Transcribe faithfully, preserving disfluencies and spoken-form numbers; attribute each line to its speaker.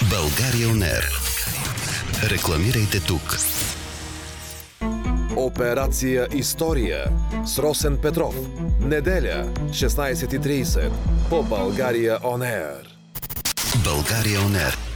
Speaker 1: България On Air. Рекламирайте тук.
Speaker 2: Операция История с Росен Петров. Неделя, шестнайсет и трийсет по България On Air.
Speaker 1: България On Air.